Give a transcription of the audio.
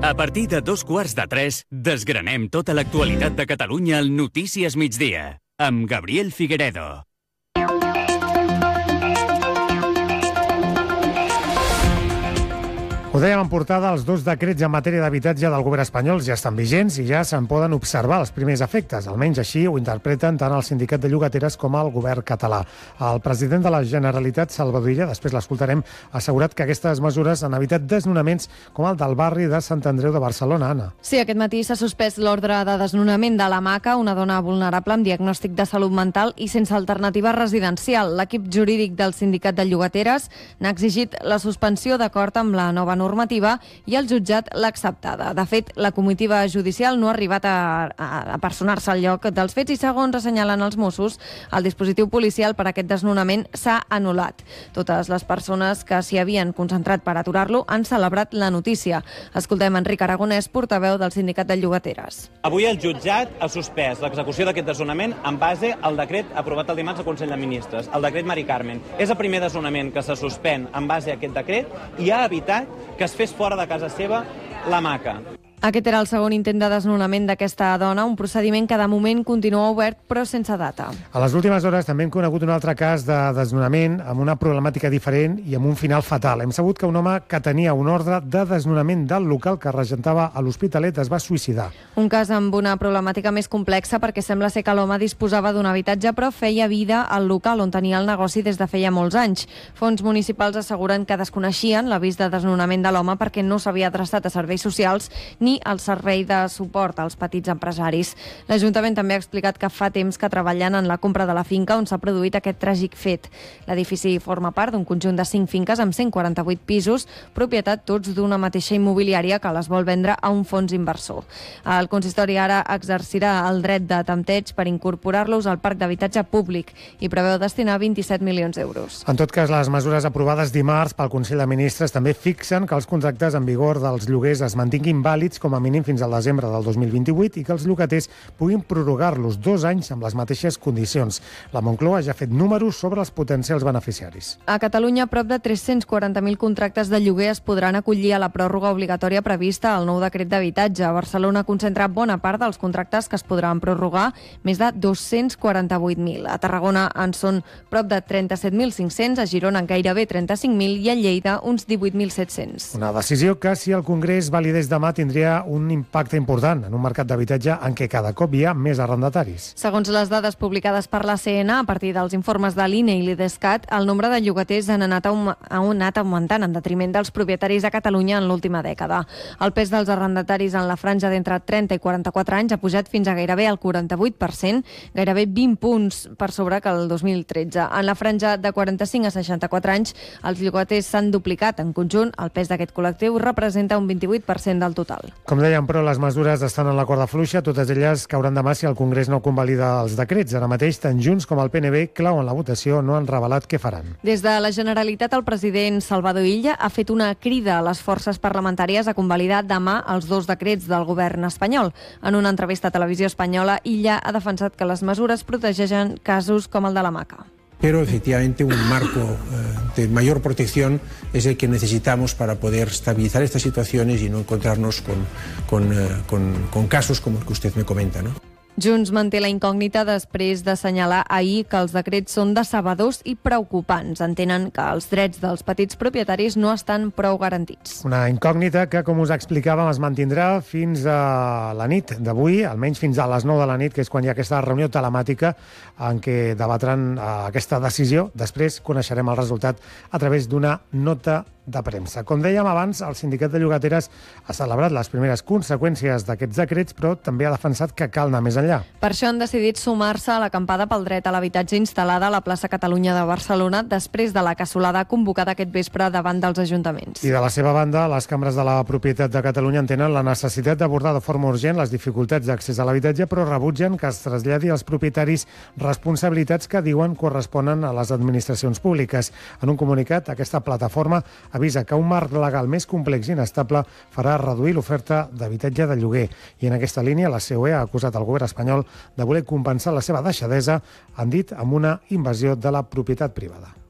A partir de 2:15, desgranem tota l'actualitat de Catalunya al Notícies Migdia, amb Gabriel Figueredo. Ho dèiem en portada, els 2 decrets en matèria d'habitatge del govern espanyol ja estan vigents i ja se'n poden observar els primers efectes. Almenys així ho interpreten tant el sindicat de llogateres com el govern català. El president de la Generalitat, Salvador Illa, després l'escoltarem, ha assegurat que aquestes mesures han evitat desnonaments com el del barri de Sant Andreu de Barcelona. Anna. Sí, aquest matí s'ha suspès l'ordre de desnonament de la Maca, una dona vulnerable amb diagnòstic de salut mental i sense alternativa residencial. L'equip jurídic del sindicat de llogateres n'ha exigit la suspensió d'acord amb la nova normativa i el jutjat l'ha acceptada. De fet, la comitiva judicial no ha arribat a personar-se al lloc dels fets i, segons assenyalen els Mossos, el dispositiu policial per a aquest desnonament s'ha anul·lat. Totes les persones que s'hi havien concentrat per aturar-lo han celebrat la notícia. Escoltem Enric Aragonès, portaveu del sindicat de llogateres. Avui el jutjat ha suspès l'execució d'aquest desnonament en base al decret aprovat el dimarts al Consell de Ministres, el decret Mari Carmen. És el primer desnonament que se suspèn en base a aquest decret i ha evitat que es fes fora de casa seva la Maca. Aquest era el segon intent de desnonament d'aquesta dona, un procediment que de moment continua obert però sense data. A les últimes hores també hem conegut un altre cas de desnonament amb una problemàtica diferent i amb un final fatal. Hem sabut que un home que tenia un ordre de desnonament del local que regentava a l'Hospitalet es va suïcidar. Un cas amb una problemàtica més complexa perquè sembla ser que l'home disposava d'un habitatge però feia vida al local on tenia el negoci des de feia molts anys. Fons municipals asseguren que desconeixien l'avís de desnonament de l'home perquè no s'havia adreçat a serveis socials ni al servei de suport als petits empresaris. L'Ajuntament també ha explicat que fa temps que treballen en la compra de la finca on s'ha produït aquest tràgic fet. L'edifici forma part d'un conjunt de 5 finques amb 148 pisos, propietat tots d'una mateixa immobiliària que les vol vendre a un fons inversor. El consistori ara exercirà el dret de tempteig per incorporar-los al parc d'habitatge públic i preveu destinar 27 milions d'euros. En tot cas, les mesures aprovades dimarts pel Consell de Ministres també fixen que els contractes en vigor dels lloguers es mantinguin vàlids com a mínim fins al desembre del 2028 i que els llogaters puguin prorrogar-los 2 anys amb les mateixes condicions. La Moncloa ja ha fet números sobre els potencials beneficiaris. A Catalunya, prop de 340.000 contractes de lloguer es podran acollir a la pròrroga obligatòria prevista al nou decret d'habitatge. A Barcelona concentra bona part dels contractes que es podran prorrogar, més de 248.000. A Tarragona en són prop de 37.500, a Girona gairebé 35.000 i a Lleida uns 18.700. Una decisió que, si el Congrés validés demà, tindria un impacte important en un mercat d'habitatge en què cada cop hi ha més arrendataris. Segons les dades publicades per la CN, a partir dels informes de l'INE i l'IDESCAT, el nombre de llogaters ha anat augmentant en detriment dels propietaris a Catalunya en l'última dècada. El pes dels arrendataris en la franja d'entre 30 i 44 anys ha pujat fins a gairebé el 48%, gairebé 20 punts per sobre que el 2013. En la franja de 45 a 64 anys, els llogaters s'han duplicat. En conjunt, el pes d'aquest col·lectiu representa un 28% del total. Com dèiem, però, les mesures estan en la corda fluixa. Totes elles cauran demà si el Congrés no convalida els decrets. Ara mateix, tant Junts com el PNB, clau en la votació, no han revelat què faran. Des de la Generalitat, el president Salvador Illa ha fet una crida a les forces parlamentàries a convalidar demà els 2 decrets del govern espanyol. En una entrevista a Televisió Espanyola, Illa ha defensat que les mesures protegeixen casos com el de la Maca. Pero efectivamente un marco de mayor protección es el que necesitamos para poder estabilizar estas situaciones y no encontrarnos con casos como el que usted me comenta, ¿no? Junts manté la incògnita després d'assenyalar ahir que els decrets són decebedors i preocupants. Entenen que els drets dels petits propietaris no estan prou garantits. Una incògnita que, com us explicàvem, es mantindrà fins a la nit d'avui, almenys fins a les 9 de la nit, que és quan hi ha aquesta reunió telemàtica en què debatran aquesta decisió. Després coneixerem el resultat a través d'una nota de premsa. Com dèiem abans, el sindicat de llogateres ha celebrat les primeres conseqüències d'aquests decrets, però també ha defensat que cal anar més enllà. Per això han decidit sumar-se a l'acampada pel dret a l'habitatge instal·lada a la plaça Catalunya de Barcelona després de la cassolada convocada aquest vespre davant dels ajuntaments. I de la seva banda, les cambres de la propietat de Catalunya entenen la necessitat d'abordar de forma urgent les dificultats d'accés a l'habitatge, però rebutgen que es traslladi als propietaris responsabilitats que diuen corresponen a les administracions públiques. En un comunicat, aquesta plataforma avisa que un marc legal més complex i inestable farà reduir l'oferta d'habitatge de lloguer. I en aquesta línia, la COE ha acusat el govern espanyol de voler compensar la seva deixadesa, han dit, amb una invasió de la propietat privada.